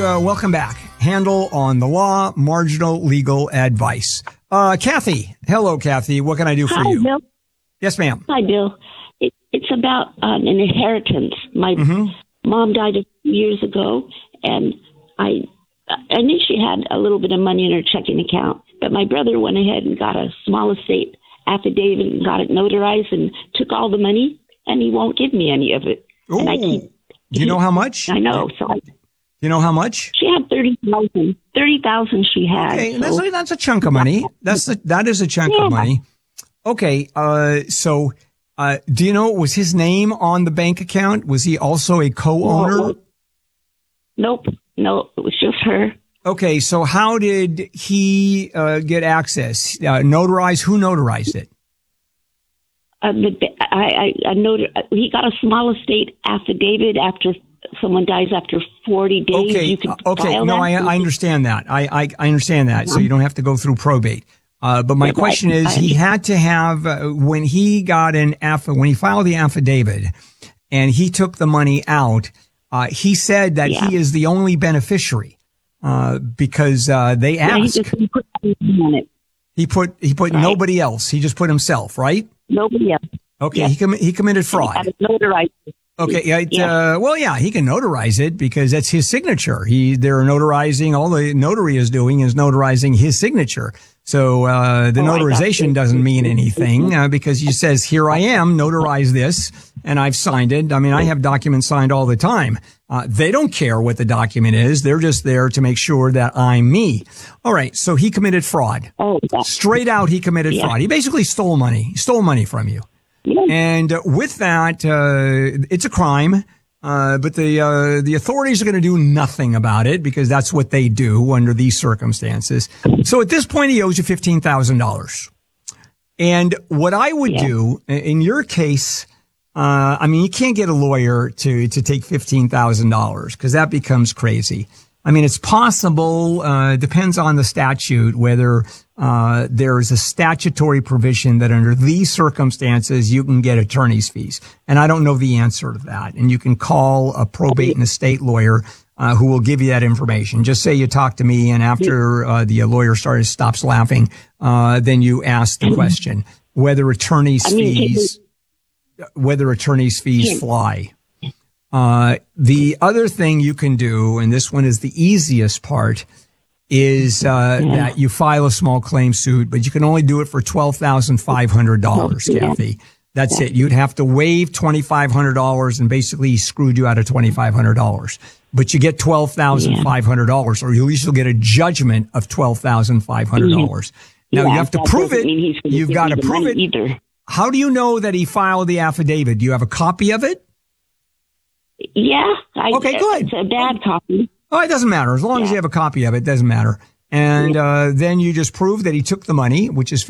welcome back. Handle on the law, marginal legal advice. Kathy. Hello, Kathy. What can I do for you? Bill. Yes, ma'am. Hi, Bill. It's about an inheritance. My mom died a few years ago, and I knew she had a little bit of money in her checking account, but my brother went ahead and got a small estate affidavit and got it notarized and took all the money, and he won't give me any of it. Ooh. And Do you know how much? I know. So you know how much? She had 30,000. 30,000 she had. Okay, so. that's a chunk of money. That is a chunk of money. Okay, so do you know, was his name on the bank account? Was he also a co-owner? Nope. No, it was just her. Okay, so how did he get access? Notarized? Who notarized it? He got a small estate affidavit after someone dies after 40 days. Okay, you can okay. No, I understand that. I understand that. So you don't have to go through probate. But my question is, he had to have when he got when he filed the affidavit, and he took the money out. He said that he is the only beneficiary because they asked. He put nobody else. He just put himself, right? Nobody else. Okay, he committed fraud. Okay, he can notarize it because that's his signature. They're notarizing, all the notary is doing is notarizing his signature. So, the notarization doesn't mean anything, because he says, here I am, notarize this, and I've signed it. I mean, I have documents signed all the time. They don't care what the document is. They're just there to make sure that I'm me. All right. So he committed fraud. Straight out, he committed fraud. He basically stole money. He stole money from you. And with that, it's a crime. But the authorities are going to do nothing about it because that's what they do under these circumstances. So at this point, he owes you $15,000. And what I would do in your case, you can't get a lawyer to take $15,000 because that becomes crazy. I mean, it's possible, depends on the statute, whether there is a statutory provision that under these circumstances you can get attorney's fees. And I don't know the answer to that. And you can call a probate and estate lawyer who will give you that information. Just say you talk to me, and after the lawyer stops laughing, then you ask the question whether attorney's fees fly. The other thing you can do, and this one is the easiest part, is that you file a small claim suit, but you can only do it for $12,500, Kathy. That's it. You'd have to waive $2,500, and basically he screwed you out of $2,500. But you get $12,500, or at least you'll get a judgment of $12,500. Now you have to prove it. You've got to prove it. Either. How do you know that he filed the affidavit? Do you have a copy of it? Yeah. Okay, good. It's a bad copy. Oh, it doesn't matter. As long as you have a copy of it, it doesn't matter. And then you just prove that he took the money, which is